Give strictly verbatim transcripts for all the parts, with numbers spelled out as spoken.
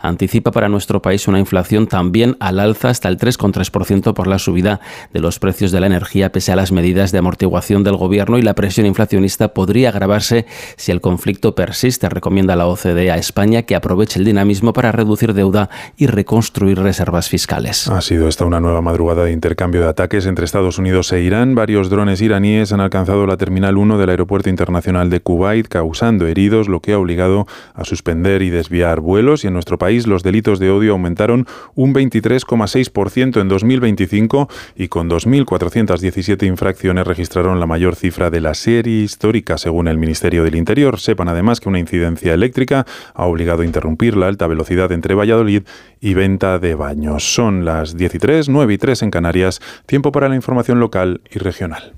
anticipa para nuestro país una inflación también al alza hasta el tres coma tres por ciento por la subida de los precios de la energía pese a las medidas de amortiguación del Gobierno, y la presión inflacionista podría agravarse si el conflicto persiste. Recomienda la O C D E a España que aproveche el dinamismo para reducir deuda y reconstruir reservas fiscales. Ha sido esta una nueva madrugada de intercambio de ataques entre Estados Unidos e Irán. Varios drones iraníes han alcanzado la Terminal uno del Aeropuerto Internacional de Kuwait, causando heridos, lo que ha obligado a suspender y desviar vuelos. Y en nuestro país los delitos de odio aumentaron un veintitrés coma seis por ciento en dos mil veinticinco y con dos mil cuatrocientas diecisiete infracciones registraron la mayor cifra de la serie histórica, según el Ministerio del Interior. Sepan además que una incidencia eléctrica ha obligado a interrumpir la alta velocidad entre Valladolid y Venta de Baños. Son las diez y tres, nueve y tres en Canarias. Tiempo para la información local y regional.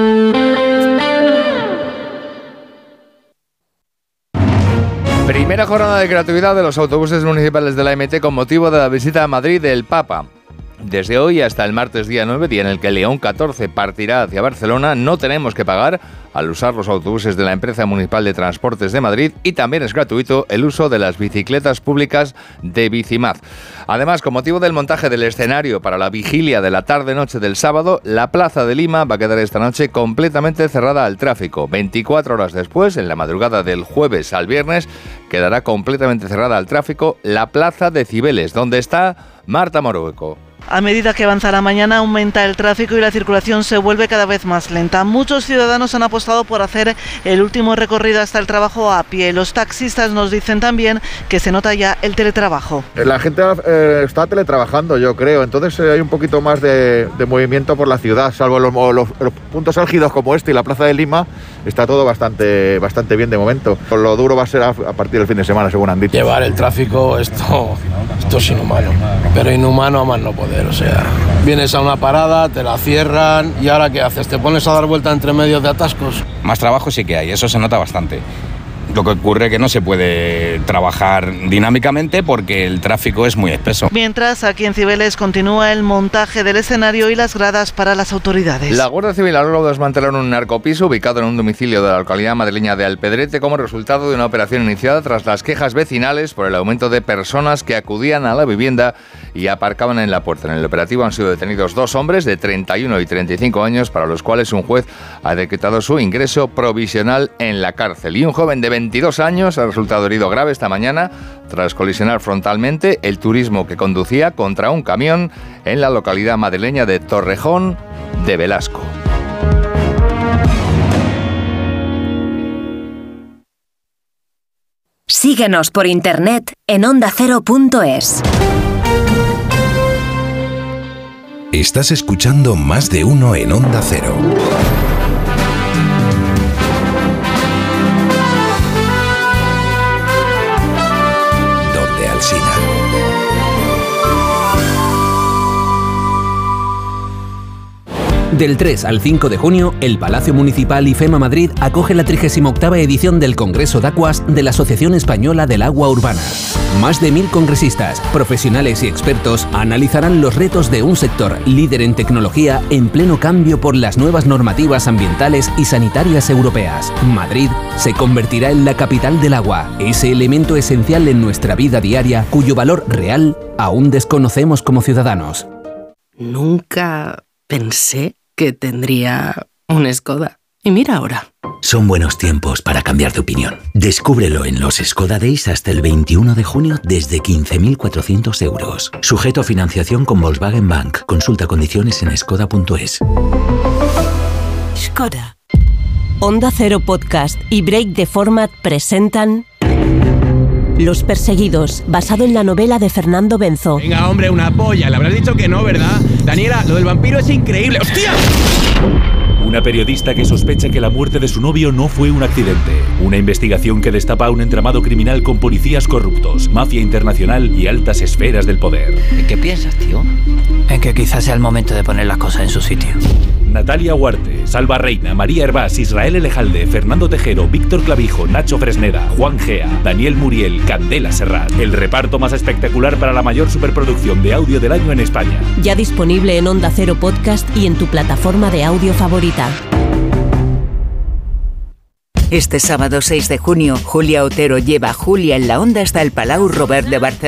Primera jornada de gratuidad de los autobuses municipales de la M T con motivo de la visita a Madrid del Papa. Desde hoy hasta el martes día nueve, día en el que León catorce partirá hacia Barcelona, no tenemos que pagar al usar los autobuses de la Empresa Municipal de Transportes de Madrid, y también es gratuito el uso de las bicicletas públicas de Bicimad. Además, con motivo del montaje del escenario para la vigilia de la tarde-noche del sábado, la Plaza de Lima va a quedar esta noche completamente cerrada al tráfico. veinticuatro horas después, en la madrugada del jueves al viernes, quedará completamente cerrada al tráfico la Plaza de Cibeles, donde está Marta Morueco. A medida que avanza la mañana, aumenta el tráfico y la circulación se vuelve cada vez más lenta. Muchos ciudadanos han apostado por hacer el último recorrido hasta el trabajo a pie. Los taxistas nos dicen también que se nota ya el teletrabajo. La gente eh, está teletrabajando, yo creo, entonces eh, hay un poquito más de, de movimiento por la ciudad, salvo los, los, los puntos álgidos como este y la Plaza de Lima, está todo bastante, bastante bien de momento. Lo duro va a ser a, a partir del fin de semana, según han dicho. Llevar el tráfico, esto, esto es inhumano, pero inhumano a más no poder. O sea, vienes a una parada, te la cierran y ahora ¿qué haces? ¿Te pones a dar vuelta entre medios de atascos? Más trabajo sí que hay, eso se nota bastante. Lo que ocurre es que no se puede trabajar dinámicamente porque el tráfico es muy espeso. Mientras, aquí en Cibeles continúa el montaje del escenario y las gradas para las autoridades. La Guardia Civil ha logrado desmantelar un narcopiso ubicado en un domicilio de la localidad madrileña de Alpedrete como resultado de una operación iniciada tras las quejas vecinales por el aumento de personas que acudían a la vivienda y aparcaban en la puerta. En el operativo han sido detenidos dos hombres de treinta y uno y treinta y cinco años, para los cuales un juez ha decretado su ingreso provisional en la cárcel. Y un joven de veintidós años ha resultado herido grave esta mañana tras colisionar frontalmente el turismo que conducía contra un camión en la localidad madrileña de Torrejón de Velasco. Síguenos por internet en onda cero punto es. Estás escuchando Más de Uno en Onda Cero. Donde Alsina. Del tres al cinco de junio, el Palacio Municipal IFEMA Madrid acoge la trigésima octava edición del Congreso de Aguas de la Asociación Española del Agua Urbana. Más de mil congresistas, profesionales y expertos analizarán los retos de un sector líder en tecnología en pleno cambio por las nuevas normativas ambientales y sanitarias europeas. Madrid se convertirá en la capital del agua, ese elemento esencial en nuestra vida diaria cuyo valor real aún desconocemos como ciudadanos. Nunca pensé que tendría un Skoda. Y mira ahora. Son buenos tiempos para cambiar de opinión. Descúbrelo en los Skoda Days hasta el veintiuno de junio desde quince mil cuatrocientos euros. Sujeto a financiación con Volkswagen Bank. Consulta condiciones en skoda punto es. Skoda. Onda Cero Podcast y Break the Format presentan Los Perseguidos, basado en la novela de Fernando Benzo. Venga, hombre, una polla. Le habrás dicho que no, ¿verdad? Daniela, lo del vampiro es increíble. ¡Hostia! Una periodista que sospecha que la muerte de su novio no fue un accidente. Una investigación que destapa un entramado criminal con policías corruptos, mafia internacional y altas esferas del poder. ¿En qué piensas, tío? En que quizás sea el momento de poner las cosas en su sitio. Natalia Huarte, Salva Reina, María Hervás, Israel Elejalde, Fernando Tejero, Víctor Clavijo, Nacho Fresneda, Juan Gea, Daniel Muriel, Candela Serrat. El reparto más espectacular para la mayor superproducción de audio del año en España. Ya disponible en Onda Cero Podcast y en tu plataforma de audio favorita. Este sábado seis de junio, Julia Otero lleva a Julia en la Onda hasta el Palau Robert de Barcelona.